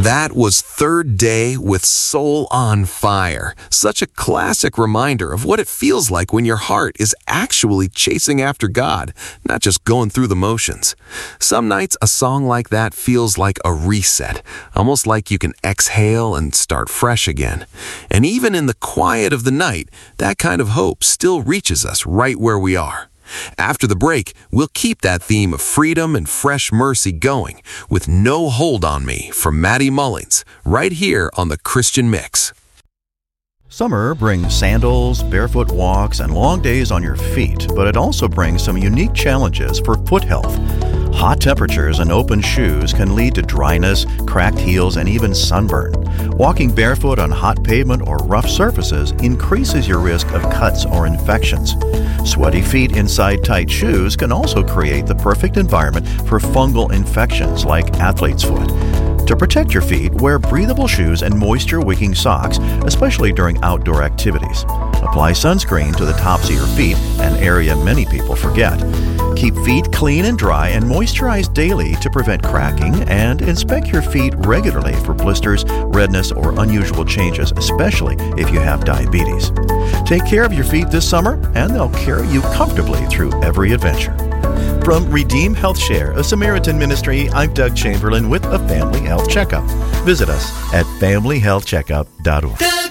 That was Third Day with Soul on Fire. Such a classic reminder of what it feels like when your heart is actually chasing after God, not just going through the motions. Some nights a song like that feels like a reset, almost like you can exhale and start fresh again. And even in the quiet of the night, that kind of hope still reaches us right where we are. After the break, we'll keep that theme of freedom and fresh mercy going with No Hold on Me from Maddie Mullins, right here on the Christian Mix. Summer brings sandals, barefoot walks, and long days on your feet, but it also brings some unique challenges for foot health. Hot temperatures and open shoes can lead to dryness, cracked heels, and even sunburn. Walking barefoot on hot pavement or rough surfaces increases your risk of cuts or infections. Sweaty feet inside tight shoes can also create the perfect environment for fungal infections like athlete's foot. To protect your feet, wear breathable shoes and moisture-wicking socks, especially during outdoor activities. Apply sunscreen to the tops of your feet, an area many people forget. Keep feet clean and dry and moisturize daily to prevent cracking, and inspect your feet regularly for blisters, redness, or unusual changes, especially if you have diabetes. Take care of your feet this summer, and they'll carry you comfortably through every adventure. From Redeem Health Share, a Samaritan ministry, I'm Doug Chamberlain with a Family Health Checkup. Visit us at familyhealthcheckup.org.